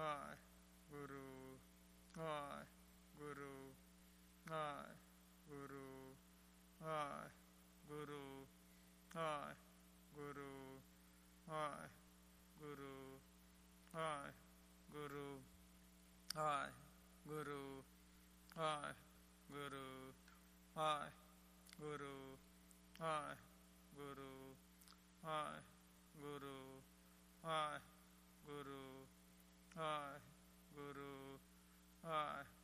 I, Guru, I, Guru, I, Guru, I, Guru, I, Guru, I, Guru, I, Guru, I, Guru, I, Guru, I, Guru, I, Guru, I, Guru, I, Guru, I, Guru, I,